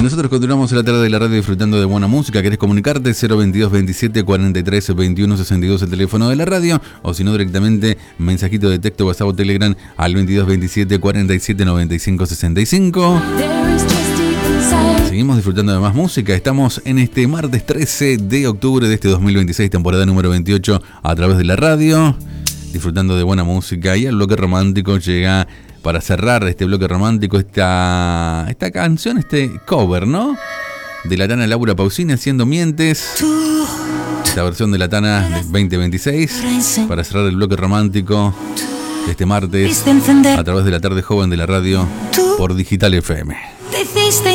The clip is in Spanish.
Y nosotros continuamos en la tarde de la radio disfrutando de buena música. ¿Querés comunicarte? 022 27 43 21 62 el teléfono de la radio. O si no, directamente mensajito de texto, WhatsApp o Telegram al 22 27 47 95 65. Seguimos disfrutando de más música. Estamos en este martes 13 de octubre de este 2026, temporada número 28, a través de la radio, disfrutando de buena música. Y el bloque romántico llega para cerrar este bloque romántico, esta canción, este cover, ¿no? De la Tana Laura Pausini haciendo Mientes. Esta versión de la Tana de 2026, para cerrar el bloque romántico este martes, a través de la tarde joven de la radio por Digital FM.